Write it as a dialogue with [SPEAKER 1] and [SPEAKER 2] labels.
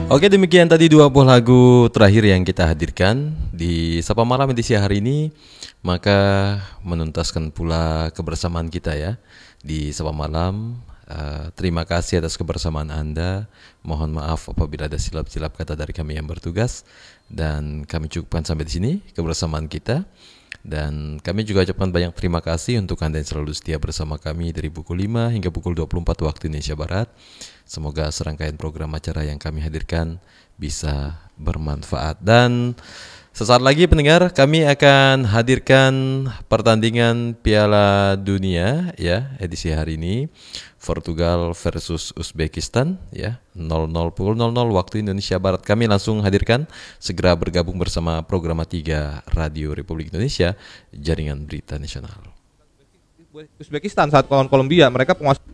[SPEAKER 1] Oke, demikian tadi dua buah lagu terakhir yang kita hadirkan di Sapa Malam edisi hari ini. Maka menuntaskan pula kebersamaan kita ya di Sapa Malam. Terima kasih atas kebersamaan Anda. Mohon maaf apabila ada silap-silap kata dari kami yang bertugas. Dan kami cukupkan sampai di sini kebersamaan kita. Dan kami juga ucapkan banyak terima kasih untuk Anda yang selalu setia bersama kami dari pukul 5 hingga pukul 24 waktu Indonesia Barat. Semoga serangkaian program acara yang kami hadirkan bisa bermanfaat. Dan sesaat lagi pendengar, kami akan hadirkan pertandingan Piala Dunia ya edisi hari ini. Portugal versus Uzbekistan ya 00 pukul 00 waktu Indonesia Barat. Kami langsung hadirkan, segera bergabung bersama Programa 3 Radio Republik Indonesia, Jaringan Berita Nasional.
[SPEAKER 2] Uzbekistan saat melawan Kolombia, mereka penguasa